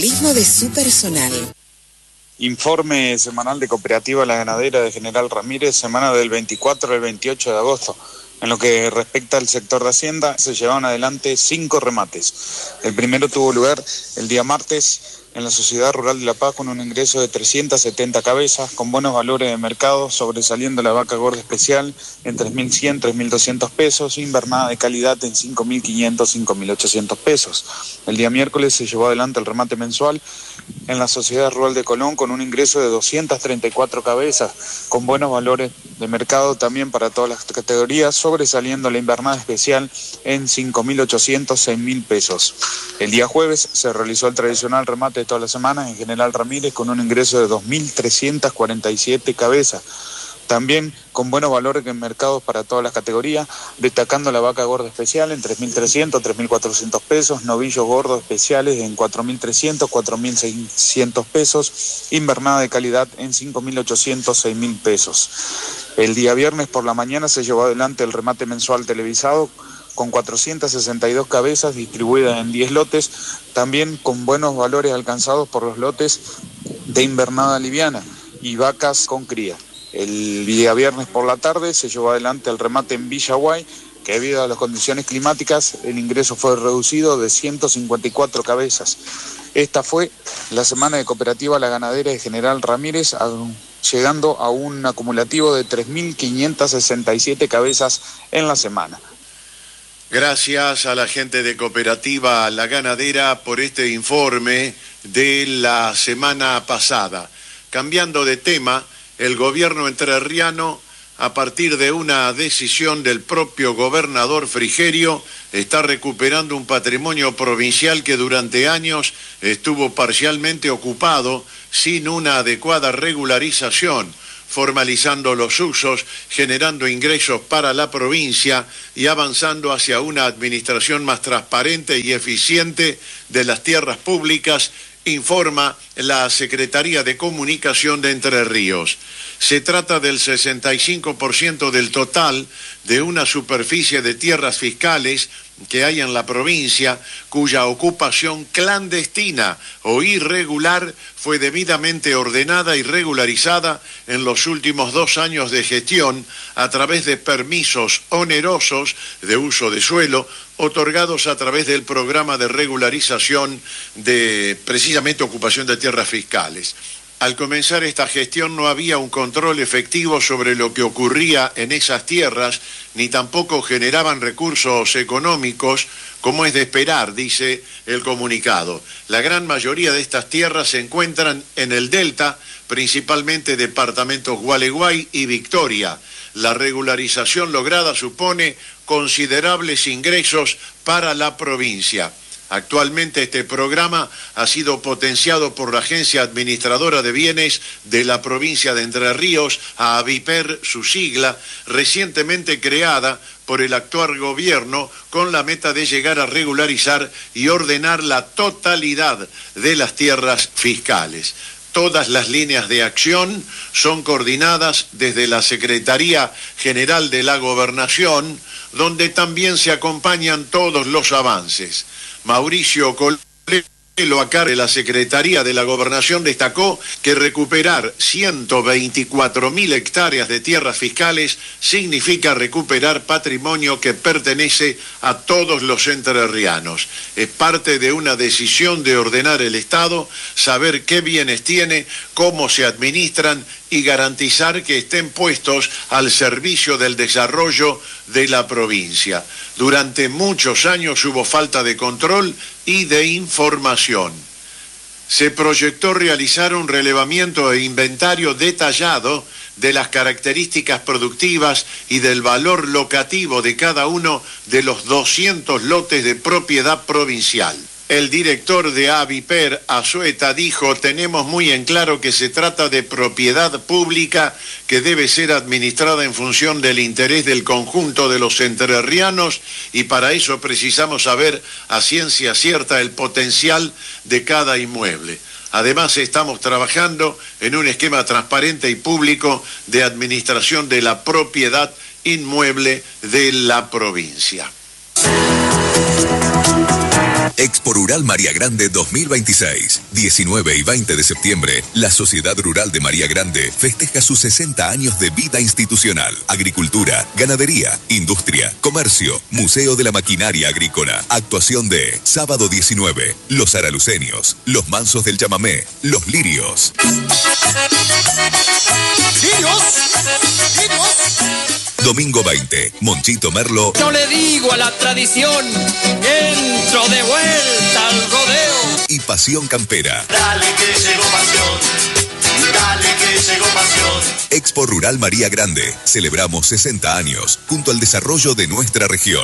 De su personal. Informe semanal de Cooperativa La Ganadera de General Ramírez, semana del 24 al 28 de agosto. En lo que respecta al sector de Hacienda, se llevaron adelante 5 remates. El primero tuvo lugar el día martes en la Sociedad Rural de La Paz con un ingreso de 370 cabezas, con buenos valores de mercado, sobresaliendo la vaca gorda especial en 3.100, 3.200 pesos, invernada de calidad en 5.500, 5.800 pesos. El día miércoles se llevó adelante el remate mensual en la Sociedad Rural de Colón con un ingreso de 234 cabezas, con buenos valores de mercado también para todas las categorías, sobresaliendo la invernada especial en 5.800, 6.000 pesos. El día jueves se realizó el tradicional remate de todas las semanas en General Ramírez con un ingreso de 2.347 cabezas, también con buenos valores en mercados para todas las categorías, destacando la vaca gorda especial en 3.300, 3.400 pesos, novillos gordos especiales en 4.300, 4.600 pesos, invernada de calidad en 5.800, 6.000 pesos. El día viernes por la mañana se llevó adelante el remate mensual televisado con 462 cabezas distribuidas en 10 lotes, también con buenos valores alcanzados por los lotes de invernada liviana y vacas con cría. El día viernes por la tarde se llevó adelante el remate en Villaguay, que debido a las condiciones climáticas el ingreso fue reducido de 154 cabezas. Esta fue la semana de Cooperativa La Ganadera de General Ramírez, llegando a un acumulativo de 3.567 cabezas en la semana. Gracias a la gente de Cooperativa La Ganadera por este informe de la semana pasada. Cambiando de tema, el gobierno entrerriano, a partir de una decisión del propio gobernador Frigerio, está recuperando un patrimonio provincial que durante años estuvo parcialmente ocupado sin una adecuada regularización, formalizando los usos, generando ingresos para la provincia y avanzando hacia una administración más transparente y eficiente de las tierras públicas, informa la Secretaría de Comunicación de Entre Ríos. Se trata del 65% del total de una superficie de tierras fiscales que hay en la provincia, cuya ocupación clandestina o irregular fue debidamente ordenada y regularizada en los últimos 2 años de gestión a través de permisos onerosos de uso de suelo otorgados a través del programa de regularización de precisamente ocupación de tierras fiscales. Al comenzar esta gestión no había un control efectivo sobre lo que ocurría en esas tierras, ni tampoco generaban recursos económicos, como es de esperar, dice el comunicado. La gran mayoría de estas tierras se encuentran en el delta, principalmente departamentos Gualeguay y Victoria. La regularización lograda supone considerables ingresos para la provincia. Actualmente este programa ha sido potenciado por la Agencia Administradora de Bienes de la provincia de Entre Ríos, ABIPER, su sigla, recientemente creada por el actual gobierno con la meta de llegar a regularizar y ordenar la totalidad de las tierras fiscales. Todas las líneas de acción son coordinadas desde la Secretaría General de la Gobernación, donde también se acompañan todos los avances. Mauricio Colelo, a cargo de la Secretaría de la Gobernación, destacó que recuperar 124.000 hectáreas de tierras fiscales significa recuperar patrimonio que pertenece a todos los entrerrianos. Es parte de una decisión de ordenar el Estado, saber qué bienes tiene, cómo se administran y garantizar que estén puestos al servicio del desarrollo de la provincia. Durante muchos años hubo falta de control y de información. Se proyectó realizar un relevamiento e inventario detallado de las características productivas y del valor locativo de cada uno de los 200 lotes de propiedad provincial. El director de ABIPER, Azueta, dijo: tenemos muy en claro que se trata de propiedad pública que debe ser administrada en función del interés del conjunto de los entrerrianos y para eso precisamos saber a ciencia cierta el potencial de cada inmueble. Además, estamos trabajando en un esquema transparente y público de administración de la propiedad inmueble de la provincia. Expo Rural María Grande 2026. 19 y 20 de septiembre, la Sociedad Rural de María Grande festeja sus 60 años de vida institucional. Agricultura, ganadería, industria, comercio, Museo de la Maquinaria Agrícola. Actuación de sábado 19, Los Araluceños, Los Mansos del Chamamé, Los Lirios. Domingo 20, Monchito Merlo. Yo le digo a la tradición, entro de vuelta al rodeo. Y Pasión Campera. Dale que llegó pasión, dale que llegó pasión. Expo Rural María Grande. Celebramos 60 años junto al desarrollo de nuestra región.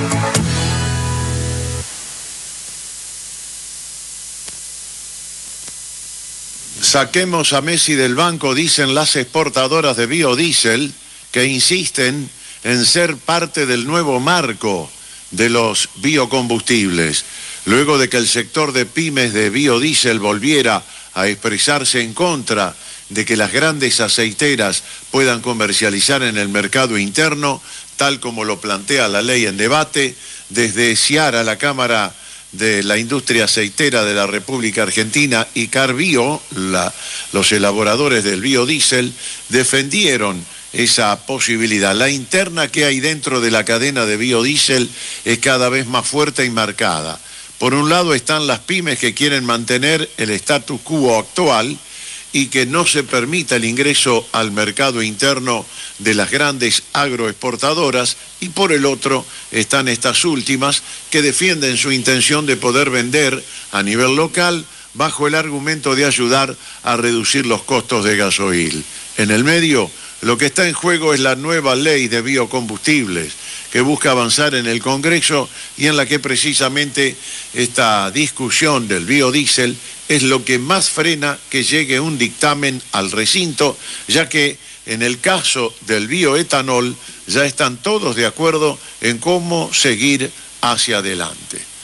Saquemos a Messi del banco, dicen las exportadoras de biodiesel, que insisten en ser parte del nuevo marco de los biocombustibles. Luego de que el sector de pymes de biodiesel volviera a expresarse en contra de que las grandes aceiteras puedan comercializar en el mercado interno, tal como lo plantea la ley en debate, desde Ciara, la Cámara de la Industria Aceitera de la República Argentina, y Carbio, los elaboradores del biodiesel, defendieron esa posibilidad. La interna que hay dentro de la cadena de biodiesel es cada vez más fuerte y marcada. Por un lado están las pymes que quieren mantener el status quo actual y que no se permita el ingreso al mercado interno de las grandes agroexportadoras, y por el otro están estas últimas que defienden su intención de poder vender a nivel local bajo el argumento de ayudar a reducir los costos de gasoil. En el medio, lo que está en juego es la nueva ley de biocombustibles que busca avanzar en el Congreso y en la que precisamente esta discusión del biodiesel es lo que más frena que llegue un dictamen al recinto, ya que en el caso del bioetanol ya están todos de acuerdo en cómo seguir hacia adelante.